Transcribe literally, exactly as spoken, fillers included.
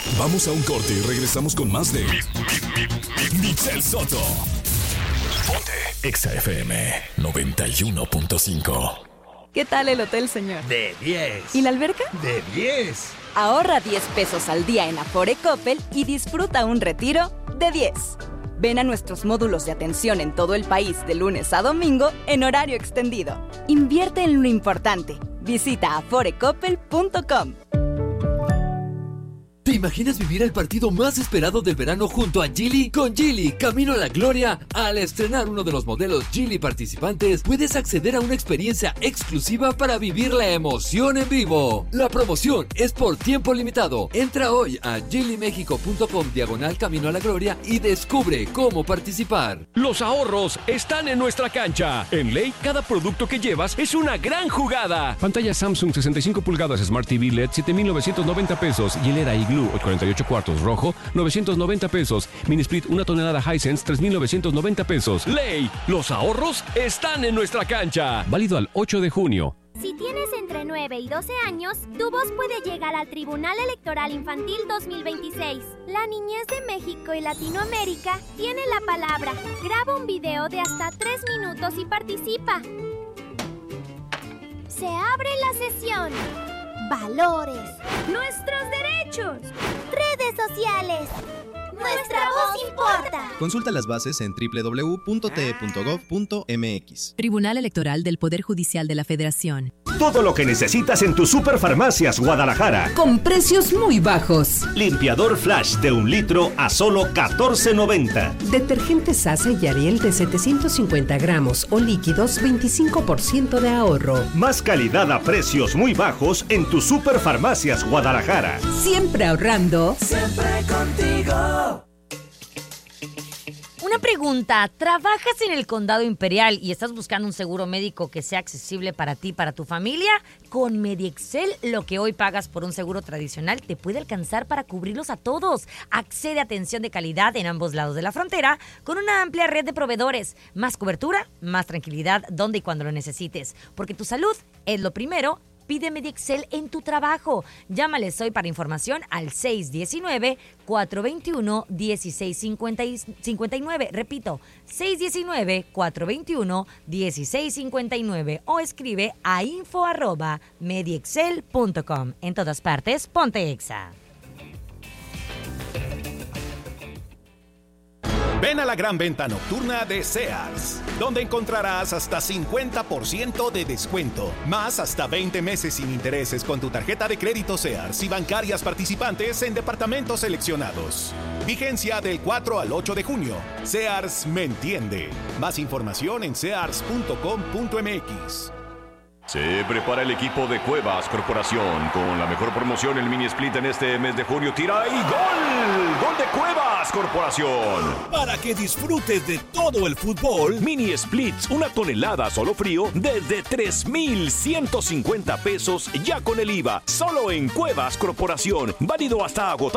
Vamos a un corte y regresamos con más de Michelle Soto. Ponte Exa F M noventa y uno punto cinco. ¿Qué tal el hotel, señor? De diez. ¿Y la alberca? De diez. Ahorra diez pesos al día en Afore Coppel y disfruta un retiro de diez. Ven a nuestros módulos de atención en todo el país de lunes a domingo en horario extendido. Invierte en lo importante. Visita afore coppel punto com. ¿Te imaginas vivir el partido más esperado del verano junto a Geely? Con Geely, camino a la gloria. Al estrenar uno de los modelos Geely participantes, puedes acceder a una experiencia exclusiva para vivir la emoción en vivo. La promoción es por tiempo limitado. Entra hoy a geely mexico punto com diagonal camino a la gloria y descubre cómo participar. Los ahorros están en nuestra cancha. En Ley, cada producto que llevas es una gran jugada. Pantalla Samsung sesenta y cinco pulgadas Smart T V L E D siete mil novecientos noventa pesos. Hielera Igloo cuarenta y ocho cuartos rojo novecientos noventa pesos. Mini Split una tonelada Hisense tres mil novecientos noventa pesos. Ley, los ahorros están en nuestra cancha. Válido al ocho de junio. Si tienes entre nueve y doce años, tu voz puede llegar al Tribunal Electoral Infantil dos mil veintiséis. La niñez de México y Latinoamérica tiene la palabra. Graba un video de hasta tres minutos y participa. Se abre la sesión. Valores. Nuestros derechos. Redes sociales. Nuestra voz importa. Consulta las bases en doble u doble u doble u punto t e punto gov punto m x. Tribunal Electoral del Poder Judicial de la Federación. Todo lo que necesitas en tus Superfarmacias Guadalajara. Con precios muy bajos. Limpiador Flash de un litro a solo catorce noventa. Detergente Sasa y Ariel de setecientos cincuenta gramos o líquidos, veinticinco por ciento de ahorro. Más calidad a precios muy bajos en tus Superfarmacias Guadalajara. Siempre ahorrando. Siempre contigo. Una pregunta, ¿trabajas en el Condado Imperial y estás buscando un seguro médico que sea accesible para ti y para tu familia? Con MediExcel, lo que hoy pagas por un seguro tradicional te puede alcanzar para cubrirlos a todos. Accede a atención de calidad en ambos lados de la frontera con una amplia red de proveedores. Más cobertura, más tranquilidad, donde y cuando lo necesites. Porque tu salud es lo primero. Pide MediExcel en tu trabajo. Llámales hoy para información al seis uno nueve, cuatro dos uno, uno seis cinco nueve. Repito, seis uno nueve, cuatro dos uno, uno seis cinco nueve o escribe a info arroba mediexcel punto com. En todas partes, ponte Exa. Ven a la gran venta nocturna de Sears, donde encontrarás hasta cincuenta por ciento de descuento, más hasta veinte meses sin intereses con tu tarjeta de crédito Sears y bancarias participantes en departamentos seleccionados. Vigencia del cuatro al ocho de junio. Sears me entiende. Más información en sears punto com punto m x. Se prepara el equipo de Cuevas Corporación con la mejor promoción, el mini split en este mes de junio. Tira y ¡gol! ¡Gol de Cuevas Corporación! Para que disfrutes de todo el fútbol, mini splits, una tonelada solo frío desde tres mil ciento cincuenta pesos ya con el I V A. Solo en Cuevas Corporación. Válido hasta agotar.